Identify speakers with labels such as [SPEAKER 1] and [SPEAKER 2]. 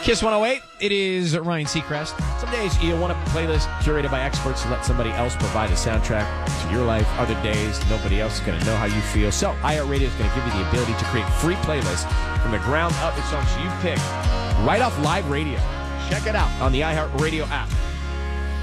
[SPEAKER 1] Kiss 108, it is Ryan Seacrest. Some days you want a playlist curated by experts to let somebody else provide a soundtrack to your life. Other days, nobody else is going to know how you feel. So iHeartRadio is going to give you the ability to create free playlists from the ground up with songs you pick right off live radio. Check it out on the iHeartRadio app.